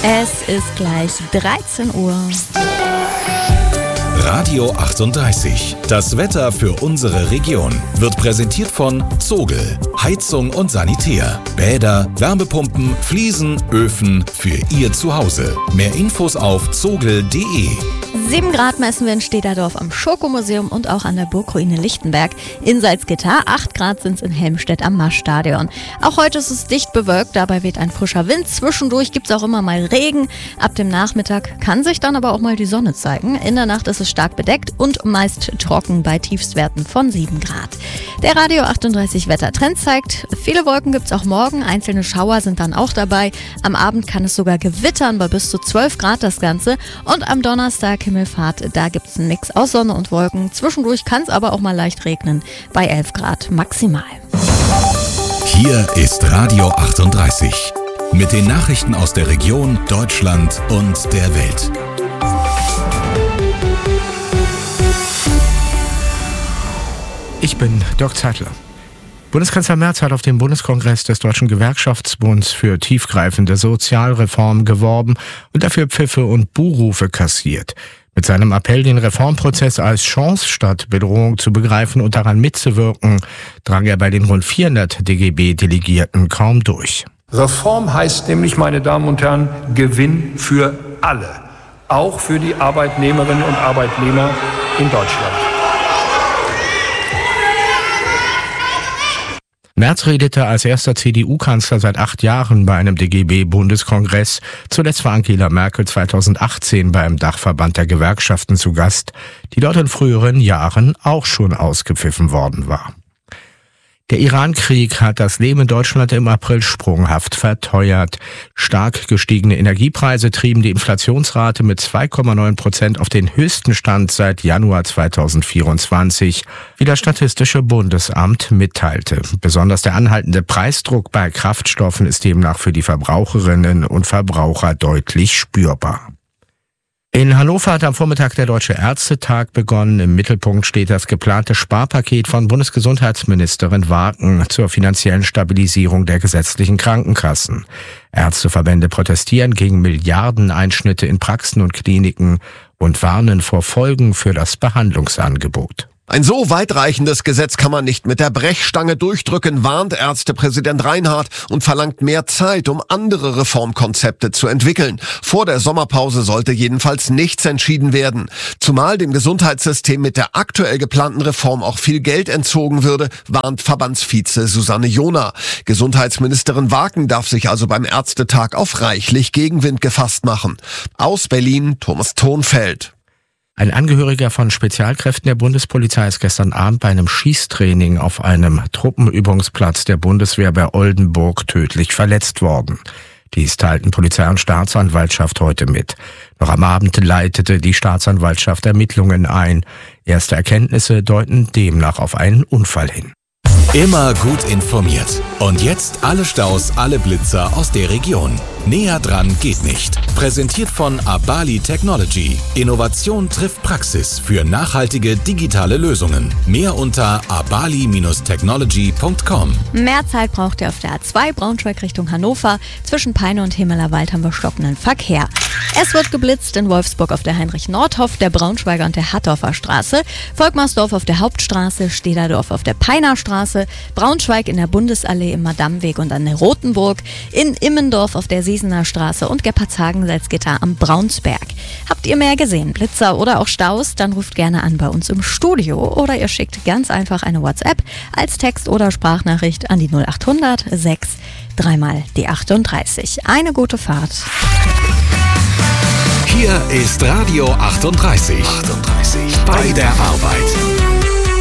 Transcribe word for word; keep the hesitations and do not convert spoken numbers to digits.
Es ist gleich dreizehn Uhr. Radio achtunddreißig. Das Wetter für unsere Region wird präsentiert von Zogel. Heizung und Sanitär. Bäder, Wärmepumpen, Fliesen, Öfen für Ihr Zuhause. Mehr Infos auf zogel punkt de. sieben Grad messen wir in Stederdorf am Schokomuseum und auch an der Burgruine Lichtenberg. In Salzgitter acht Grad sind es in Helmstedt am Marstadion. Auch heute ist es dicht bewölkt, dabei weht ein frischer Wind. Zwischendurch gibt es auch immer mal Regen. Ab dem Nachmittag kann sich dann aber auch mal die Sonne zeigen. In der Nacht ist es stark bedeckt und meist trocken bei Tiefstwerten von sieben Grad. Der Radio achtunddreißig Wettertrend zeigt, viele Wolken gibt es auch morgen. Einzelne Schauer sind dann auch dabei. Am Abend kann es sogar gewittern bei bis zu zwölf Grad das Ganze. Und am Donnerstag Himmelfahrt, da gibt es einen Mix aus Sonne und Wolken. Zwischendurch kann es aber auch mal leicht regnen, bei elf Grad maximal. Hier ist Radio achtunddreißig mit den Nachrichten aus der Region, Deutschland und der Welt. Ich bin Dirk Zeitler. Bundeskanzler Merz hat auf dem Bundeskongress des Deutschen Gewerkschaftsbunds für tiefgreifende Sozialreformen geworben und dafür Pfiffe und Buhrufe kassiert. Mit seinem Appell, den Reformprozess als Chance statt Bedrohung zu begreifen und daran mitzuwirken, drang er bei den rund vierhundert D G B-Delegierten kaum durch. Reform heißt nämlich, meine Damen und Herren, Gewinn für alle, auch für die Arbeitnehmerinnen und Arbeitnehmer in Deutschland. Merz redete als erster C D U-Kanzler seit acht Jahren bei einem D G B-Bundeskongress. Zuletzt war Angela Merkel zweitausendachtzehn beim Dachverband der Gewerkschaften zu Gast, die dort in früheren Jahren auch schon ausgepfiffen worden war. Der Iran-Krieg hat das Leben in Deutschland im April sprunghaft verteuert. Stark gestiegene Energiepreise trieben die Inflationsrate mit zwei Komma neun Prozent auf den höchsten Stand seit Januar zweitausendvierundzwanzig, wie das Statistische Bundesamt mitteilte. Besonders der anhaltende Preisdruck bei Kraftstoffen ist demnach für die Verbraucherinnen und Verbraucher deutlich spürbar. In Hannover hat am Vormittag der Deutsche Ärztetag begonnen. Im Mittelpunkt steht das geplante Sparpaket von Bundesgesundheitsministerin Wagen zur finanziellen Stabilisierung der gesetzlichen Krankenkassen. Ärzteverbände protestieren gegen Milliardeneinschnitte in Praxen und Kliniken und warnen vor Folgen für das Behandlungsangebot. Ein so weitreichendes Gesetz kann man nicht mit der Brechstange durchdrücken, warnt Ärztepräsident Reinhardt und verlangt mehr Zeit, um andere Reformkonzepte zu entwickeln. Vor der Sommerpause sollte jedenfalls nichts entschieden werden. Zumal dem Gesundheitssystem mit der aktuell geplanten Reform auch viel Geld entzogen würde, warnt Verbandsvize Susanne Johner. Gesundheitsministerin Wagen darf sich also beim Ärztetag auf reichlich Gegenwind gefasst machen. Aus Berlin, Thomas Thonfeld. Ein Angehöriger von Spezialkräften der Bundespolizei ist gestern Abend bei einem Schießtraining auf einem Truppenübungsplatz der Bundeswehr bei Oldenburg tödlich verletzt worden. Dies teilten Polizei und Staatsanwaltschaft heute mit. Noch am Abend leitete die Staatsanwaltschaft Ermittlungen ein. Erste Erkenntnisse deuten demnach auf einen Unfall hin. Immer gut informiert. Und jetzt alle Staus, alle Blitzer aus der Region. Näher dran geht nicht. Präsentiert von Abali Technology. Innovation trifft Praxis für nachhaltige digitale Lösungen. Mehr unter abali Bindestrich technology Punkt com. Mehr Zeit braucht ihr auf der A zwei Braunschweig Richtung Hannover. Zwischen Peine und Himmelerwald haben wir stockenden Verkehr. Es wird geblitzt in Wolfsburg auf der Heinrich-Nordhoff, der Braunschweiger und der Hattorfer Straße, Volkmarsdorf auf der Hauptstraße, Stederdorf auf der Peiner Straße, Braunschweig in der Bundesallee im Madamweg und an der Rotenburg, in Immendorf auf der Sesener Straße und Gerpertshagen-Salzgitter am Braunsberg. Habt ihr mehr gesehen, Blitzer oder auch Staus? Dann ruft gerne an bei uns im Studio oder ihr schickt ganz einfach eine WhatsApp als Text- oder Sprachnachricht an die null acht hundert sechs dreimal die achtunddreißig. Eine gute Fahrt. Hier ist Radio achtunddreißig. achtunddreißig. Bei der Arbeit.